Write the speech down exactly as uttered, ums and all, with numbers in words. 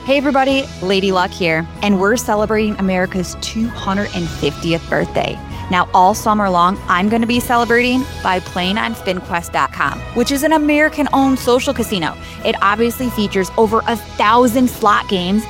Hey everybody, Lady Luck here, and we're celebrating America's two hundred fiftieth birthday. Now, all summer long, I'm going to be celebrating by playing on Spin Quest dot com, which is an American-owned social casino. It obviously features over a thousand slot games